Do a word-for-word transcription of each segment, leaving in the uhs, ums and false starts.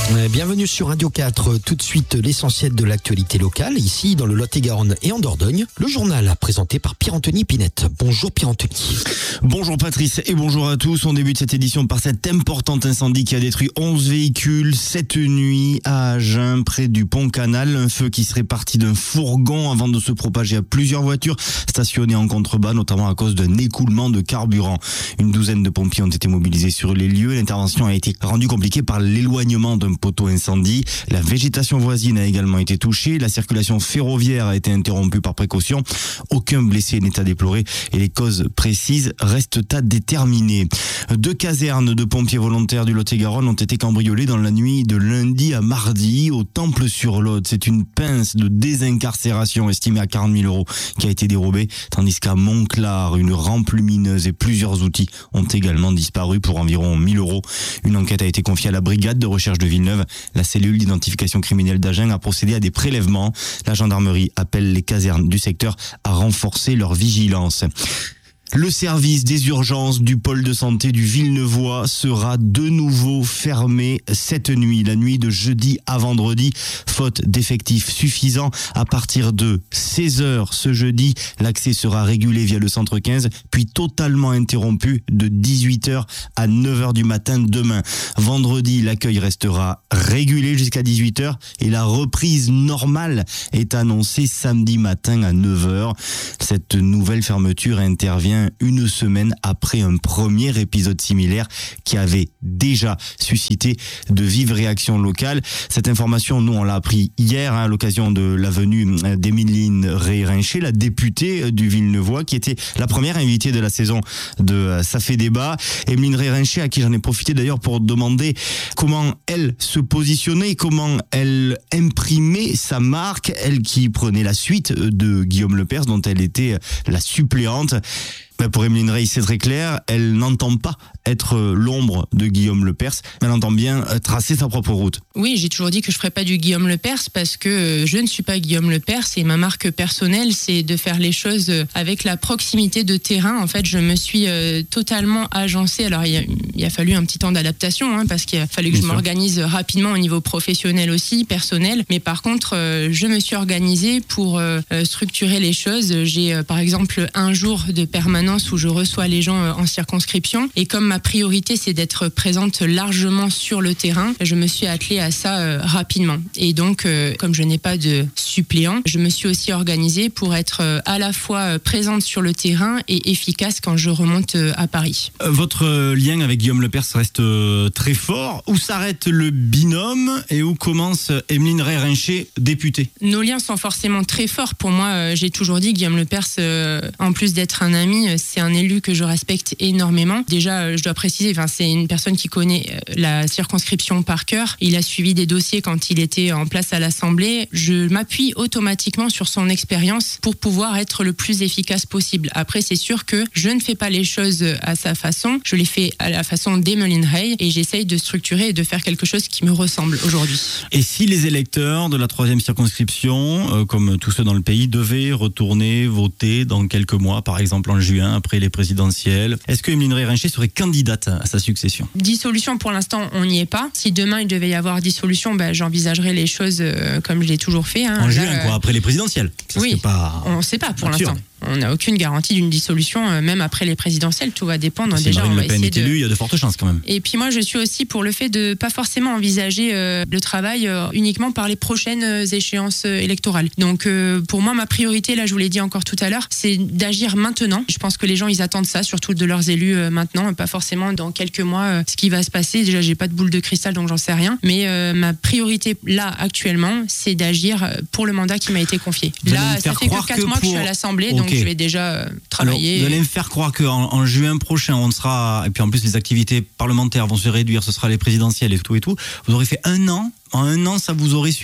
Bienvenue sur Radio quatre, tout de suite l'essentiel de l'actualité locale, ici dans le Lot-et-Garonne et en Dordogne, le journal présenté par Pierre-Anthony Pinette. Bonjour Pierre-Anthony. Bonjour Patrice et bonjour à tous. On débute cette édition par cet important incendie qui a détruit onze véhicules cette nuit à Agen, près du pont Canal. Un feu qui serait parti d'un fourgon avant de se propager à plusieurs voitures stationnées en contrebas, notamment à cause d'un écoulement de carburant. Une douzaine de pompiers ont été mobilisés sur les lieux. L'intervention a été rendue compliquée par l'éloignement d'un poteau incendie. La végétation voisine a également été touchée. La circulation ferroviaire a été interrompue par précaution. Aucun blessé n'est à déplorer et les causes précises restent à déterminer. Deux casernes de pompiers volontaires du Lot-et-Garonne ont été cambriolées dans la nuit de lundi à mardi au Temple-sur-Lot. C'est une pince de désincarcération estimée à quarante mille euros qui a été dérobée, tandis qu'à Montclar, une rampe lumineuse et plusieurs outils ont également disparu pour environ mille euros. Une enquête a été confiée à la brigade de recherche de Villeneuve. La cellule d'identification criminelle d'Agen a procédé à des prélèvements. La gendarmerie appelle les casernes du secteur à renforcer leur vigilance. Le service des urgences du pôle de santé du Villeneuvois sera de nouveau fermé cette nuit, la nuit de jeudi à vendredi, faute d'effectifs suffisants. À partir de seize heures ce jeudi, l'accès sera régulé via le centre quinze, puis totalement interrompu de dix-huit heures à neuf heures du matin demain. Vendredi, l'accueil restera régulé jusqu'à dix-huit heures et la reprise normale est annoncée samedi matin à neuf heures. Cette nouvelle fermeture intervient une semaine après un premier épisode similaire qui avait déjà suscité de vives réactions locales. Cette information, nous, on l'a appris hier hein, à l'occasion de la venue d'Emeline Rey-Rincher, la députée du Villeneuvois, qui était la première invitée de la saison de Ça fait débat. Emeline Rey-Rincher, à qui j'en ai profité d'ailleurs pour demander comment elle se positionnait, comment elle imprimait sa marque, elle qui prenait la suite de Guillaume Lepers, dont elle était la suppléante. Pour Emeline Rey, c'est très clair, elle n'entend pas être l'ombre de Guillaume Lepers, mais elle entend bien tracer sa propre route. Oui, j'ai toujours dit que je ne ferais pas du Guillaume Lepers parce que je ne suis pas Guillaume Lepers et ma marque personnelle, c'est de faire les choses avec la proximité de terrain. En fait, je me suis euh, totalement agencée. Alors, il a, il a fallu un petit temps d'adaptation hein, parce qu'il fallait que bien je sûr. m'organise rapidement au niveau professionnel aussi, personnel. Mais par contre, euh, je me suis organisée pour euh, structurer les choses. J'ai euh, par exemple un jour de permanence où je reçois les gens en circonscription et comme ma priorité c'est d'être présente largement sur le terrain, je me suis attelée à ça euh, rapidement et donc euh, comme je n'ai pas de suppléant, je me suis aussi organisée pour être euh, à la fois présente sur le terrain et efficace quand je remonte euh, à Paris. Votre lien avec Guillaume Lepers reste euh, très fort. Où s'arrête le binôme et où commence Emeline Rey-Rincher, députée? Nos liens sont forcément très forts. Pour moi, euh, j'ai toujours dit Guillaume Lepers, euh, en plus d'être un ami, c'est un élu que je respecte énormément. Déjà, je dois préciser, enfin, c'est une personne qui connaît la circonscription par cœur. Il a suivi des dossiers quand il était en place à l'Assemblée. Je m'appuie automatiquement sur son expérience pour pouvoir être le plus efficace possible. Après, c'est sûr que je ne fais pas les choses à sa façon. Je les fais à la façon d'Emeline Rey et j'essaye de structurer et de faire quelque chose qui me ressemble aujourd'hui. Et si les électeurs de la troisième circonscription, euh, comme tous ceux dans le pays, devaient retourner voter dans quelques mois, par exemple en juin, après les présidentielles. Est-ce que Emeline Rey-Rincher serait candidate à sa succession? Dissolution, pour l'instant, on n'y est pas. Si demain, il devait y avoir dissolution, bah, j'envisagerais les choses euh, comme je l'ai toujours fait. Hein. En Là, juin, quoi, euh... après les présidentielles. Ça, oui, pas... on ne sait pas pour absurde. l'instant. On n'a aucune garantie d'une dissolution, euh, même après les présidentielles. Tout va dépendre. Si Déjà, Marine on va Le Pen essayer est de... élue, il y a de fortes chances quand même. Et puis moi, je suis aussi pour le fait de pas forcément envisager euh, le travail euh, uniquement par les prochaines euh, échéances euh, électorales. Donc, euh, pour moi, ma priorité, là, je vous l'ai dit encore tout à l'heure, c'est d'agir maintenant. Je pense que les gens, ils attendent ça, surtout de leurs élus euh, maintenant, pas forcément dans quelques mois euh, ce qui va se passer. Déjà, j'ai pas de boule de cristal, donc j'en sais rien. Mais euh, ma priorité, là, actuellement, c'est d'agir pour le mandat qui m'a été confié. Vous Là, ça fait que quatre mois que, pour... que je suis à l'Assemblée, okay. Donc je vais déjà euh, travailler. Alors, vous allez me faire croire qu'en en juin prochain, on sera, et puis en plus les activités parlementaires vont se réduire, ce sera les présidentielles et tout et tout. Vous aurez fait un an, en un an, ça vous aurait suffi?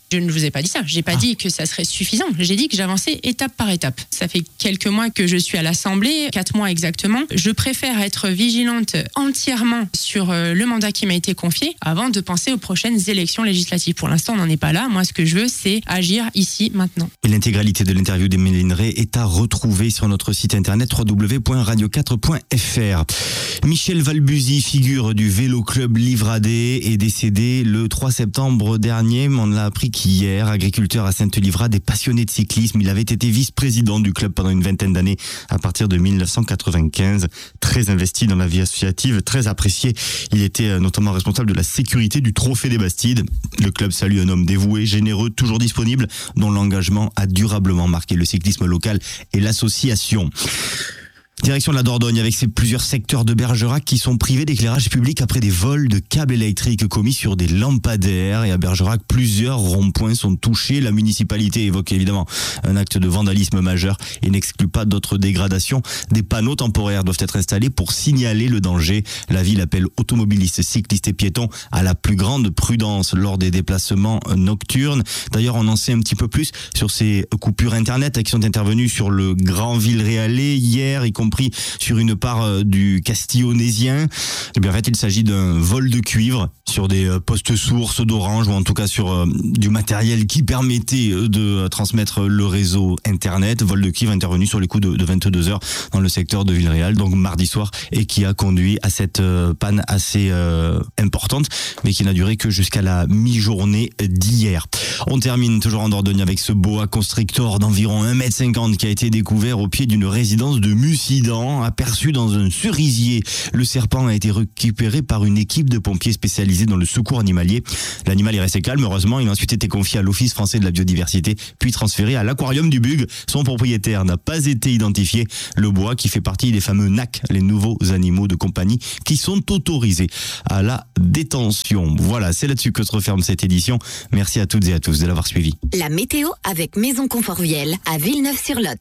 Je ne vous ai pas dit ça. J'ai pas ah. dit que ça serait suffisant. J'ai dit que j'avançais étape par étape. Ça fait quelques mois que je suis à l'Assemblée, quatre mois exactement. Je préfère être vigilante entièrement sur le mandat qui m'a été confié avant de penser aux prochaines élections législatives. Pour l'instant, on n'en est pas là. Moi, ce que je veux, c'est agir ici, maintenant. Et l'intégralité de l'interview d'Emeline Rey est à retrouver sur notre site internet w w w point radio quatre point f r. Michel Valbuzy, figure du Vélo Club Livradet, est décédé le trois septembre dernier. On l'a appris qu'hier, agriculteur à Sainte-Livrade et passionné de cyclisme, il avait été vice-président du club pendant une vingtaine d'années à partir de mille neuf cent quatre-vingt-quinze. Très investi dans la vie associative, très apprécié. Il était notamment responsable de la sécurité du Trophée des Bastides. Le club salue un homme dévoué, généreux, toujours disponible, dont l'engagement a durablement marqué le cyclisme local et l'association. Direction de la Dordogne avec ses plusieurs secteurs de Bergerac qui sont privés d'éclairage public après des vols de câbles électriques commis sur des lampadaires. Et à Bergerac, plusieurs ronds-points sont touchés. La municipalité évoque évidemment un acte de vandalisme majeur et n'exclut pas d'autres dégradations. Des panneaux temporaires doivent être installés pour signaler le danger. La ville appelle automobilistes, cyclistes et piétons à la plus grande prudence lors des déplacements nocturnes. D'ailleurs, on en sait un petit peu plus sur ces coupures internet qui sont intervenues sur le Grand Villeréalais hier, y compris sur une part du Castillonésien. Et bien en fait, il s'agit d'un vol de cuivre sur des postes sources d'Orange ou en tout cas sur du matériel qui permettait de transmettre le réseau internet. Vol de cuivre intervenu sur les coups de, de vingt-deux heures dans le secteur de Villeréal, donc mardi soir, et qui a conduit à cette panne assez euh, importante, mais qui n'a duré que jusqu'à la mi-journée d'hier. On termine toujours en Dordogne avec ce boa constrictor d'environ un mètre cinquante qui a été découvert au pied d'une résidence de Mussy, aperçu dans un cerisier. Le serpent a été récupéré par une équipe de pompiers spécialisés dans le secours animalier. L'animal est resté calme, heureusement. Il a ensuite été confié à l'Office français de la biodiversité, puis transféré à l'aquarium du Bug. Son propriétaire n'a pas été identifié. Le boa qui fait partie des fameux N A C, les nouveaux animaux de compagnie, qui sont autorisés à la détention. Voilà, c'est là-dessus que se referme cette édition. Merci à toutes et à tous de l'avoir suivi. La météo avec Maison Conforviel à Villeneuve-sur-Lot.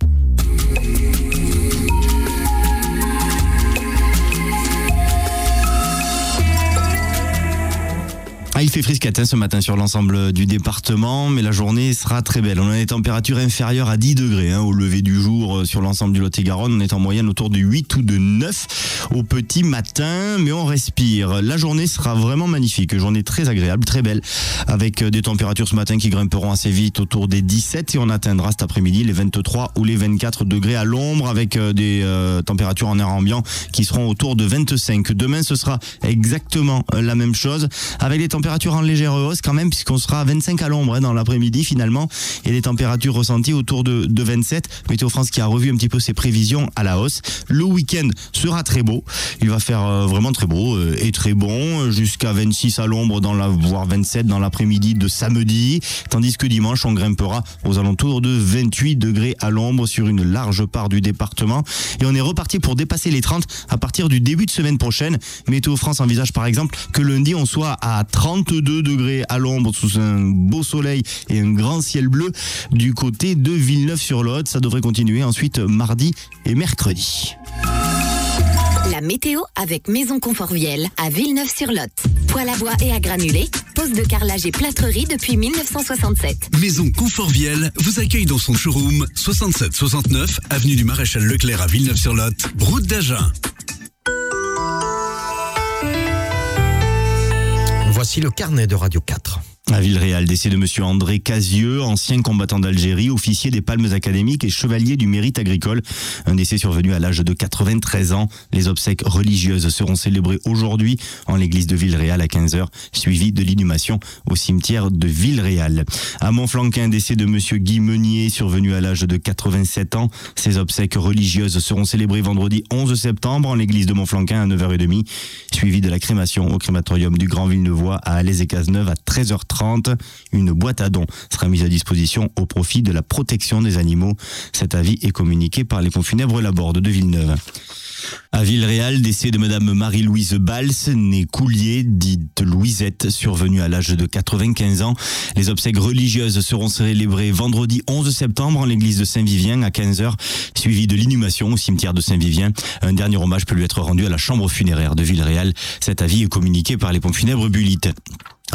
Ah, il fait friscatin ce matin sur l'ensemble du département, mais la journée sera très belle. On a des températures inférieures à dix degrés hein, au lever du jour sur l'ensemble du Lot-et-Garonne. On est en moyenne autour de huit ou de neuf au petit matin, mais on respire. La journée sera vraiment magnifique, journée très agréable, très belle, avec des températures ce matin qui grimperont assez vite autour des dix-sept et on atteindra cet après-midi les vingt-trois ou les vingt-quatre degrés à l'ombre avec des euh, températures en air ambiant qui seront autour de vingt-cinq. Demain, ce sera exactement la même chose avec des températures Température en légère hausse quand même puisqu'on sera à vingt-cinq à l'ombre hein, dans l'après-midi finalement et des températures ressenties autour de, de vingt-sept. Météo France qui a revu un petit peu ses prévisions à la hausse. Le week-end sera très beau. Il va faire euh, vraiment très beau euh, et très bon jusqu'à vingt-six à l'ombre dans la voire vingt-sept dans l'après-midi de samedi. Tandis que dimanche on grimpera aux alentours de vingt-huit degrés à l'ombre sur une large part du département et on est reparti pour dépasser les trente à partir du début de semaine prochaine. Météo France envisage par exemple que lundi on soit à trente trente-deux degrés à l'ombre sous un beau soleil et un grand ciel bleu du côté de Villeneuve-sur-Lot. Ça devrait continuer ensuite mardi et mercredi. La météo avec Maison Conforviel à Villeneuve-sur-Lot. Poêle à bois et à granulés, pose de carrelage et plâtrerie depuis mille neuf cent soixante-sept. Maison Conforviel vous accueille dans son showroom soixante-sept soixante-neuf avenue du Maréchal Leclerc à Villeneuve-sur-Lot, route d'Agen. Voici le carnet de Radio quatre. À Villeréal, décès de monsieur André Casieux, ancien combattant d'Algérie, officier des Palmes académiques et chevalier du mérite agricole. Un décès survenu à l'âge de quatre-vingt-treize ans. Les obsèques religieuses seront célébrées aujourd'hui en l'église de Villeréal à quinze heures, suivi de l'inhumation au cimetière de Villeréal. À Montflanquin, décès de monsieur Guy Meunier, survenu à l'âge de quatre-vingt-sept ans. Ces obsèques religieuses seront célébrées vendredi onze septembre en l'église de Montflanquin à neuf heures trente, suivi de la crémation au crématorium du Grand Villeneuvois à Alès-et-Cazeneuve à treize heures trente. Une boîte à dons sera mise à disposition au profit de la protection des animaux. Cet avis est communiqué par les pompes funèbres Laborde de Villeneuve. À Villeréal, décès de madame Marie-Louise Bals, née Coulier, dite Louisette, survenue à l'âge de quatre-vingt-quinze ans. Les obsèques religieuses seront célébrées vendredi onze septembre en l'église de Saint-Vivien à quinze heures, suivi de l'inhumation au cimetière de Saint-Vivien. Un dernier hommage peut lui être rendu à la chambre funéraire de Villeréal. Cet avis est communiqué par les pompes funèbres Bulitte.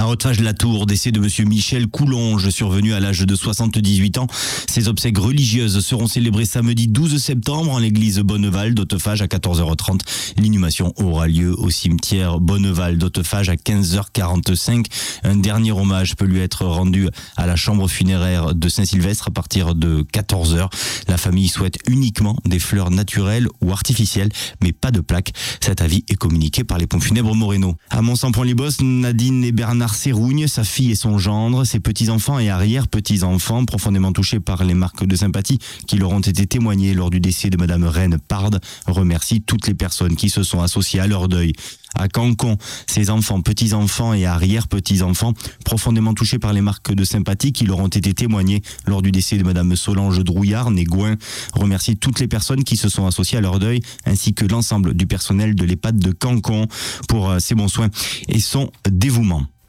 À Hautefage-la-Tour, décès de monsieur Michel Coulonge, survenu à l'âge de soixante-dix-huit ans. Ses obsèques religieuses seront célébrées samedi douze septembre en l'église Bonneval d'Hautefage à quatorze heures trente. L'inhumation aura lieu au cimetière Bonneval d'Hautefage à quinze heures quarante-cinq. Un dernier hommage peut lui être rendu à la chambre funéraire de Saint-Sylvestre à partir de quatorze heures. La famille souhaite uniquement des fleurs naturelles ou artificielles, mais pas de plaques. Cet avis est communiqué par les pompes funèbres Moreno. À Mont-Saint-Pont-les-Bosses, Nadine et Bernard Serrougne, sa fille et son gendre, ses petits-enfants et arrière-petits-enfants, profondément touchés par les marques de sympathie qui leur ont été témoignées lors du décès de Madame Reine Parde, remercient toutes les personnes qui se sont associées à leur deuil. À Cancon, ses enfants, petits-enfants et arrière-petits-enfants, profondément touchés par les marques de sympathie qui leur ont été témoignées lors du décès de Madame Solange Drouillard, née Gouin, remercient toutes les personnes qui se sont associées à leur deuil, ainsi que l'ensemble du personnel de l'EHPAD de Cancon pour ses bons soins et son dévouement.